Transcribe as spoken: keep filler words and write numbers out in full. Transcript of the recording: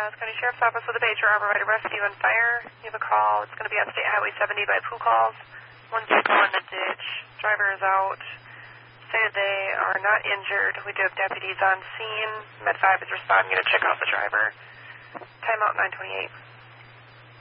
Taos County Sheriff's Office with a pager arborvitae rescue and fire. You have a call. It's going to be on State Highway seventy by Pooh Calls. One vehicle in the ditch. Driver is out. Say they are not injured. We do have deputies on scene. Med five is responding to check out the driver. Timeout nine twenty-eight.